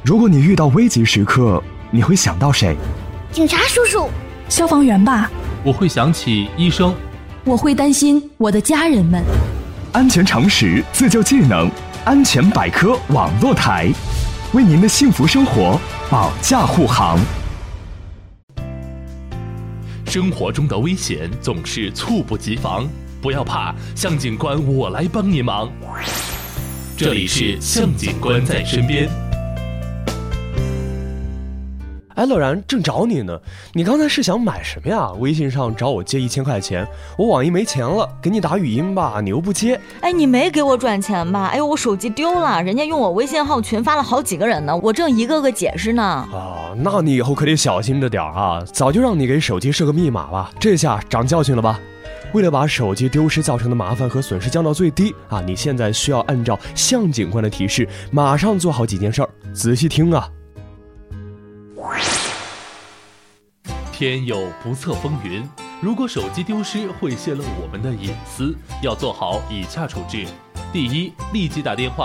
如果你遇到危急时刻，你会想到谁？ 警察叔叔。 消防员吧。 我会想起医生。 我会担心我的家人们。 安全常识，自救技能，安全百科网络台，为您的幸福生活保驾护航。 生活中的危险总是猝不及防，不要怕，向警官我来帮您忙。这里是向警官在身边。 哎，乐然，正找你呢。你刚才是想买什么呀？微信上找我借1000块钱，我网易没钱了，给你打语音吧，你又不接。 哎，你没给我转钱吧？哎呦，我手机丢了，人家用我微信号群发了好几个人呢，我正一个个解释呢。 啊，那你以后可得小心着点啊！早就让你给手机设个密码了，这下长教训了吧？为了把手机丢失造成的麻烦和损失降到最低啊，你现在需要按照向警官的提示，马上做好几件事儿，仔细听啊。 天有不测风云，如果手机丢失会泄露我们的隐私，要做好以下处置。第一，立即打电话